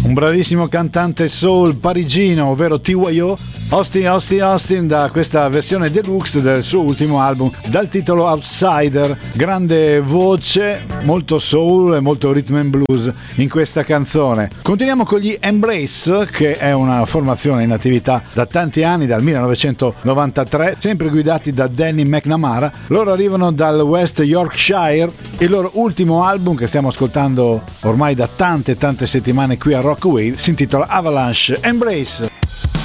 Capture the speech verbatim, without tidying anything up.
Un bravissimo cantante soul parigino, ovvero T Y O, Austin Austin Austin, da questa versione deluxe del suo ultimo album dal titolo Outsider. Grande voce, molto soul e molto rhythm and blues in questa canzone. Continuiamo con gli Embrace, che è una formazione in attività da tanti anni, dal millenovecentonovantatré, sempre guidati da Danny McNamara. Loro arrivano dal West Yorkshire. Il loro ultimo album, che stiamo ascoltando ormai da tante tante settimane qui a Rockaway, si intitola Avalanche. Embrace.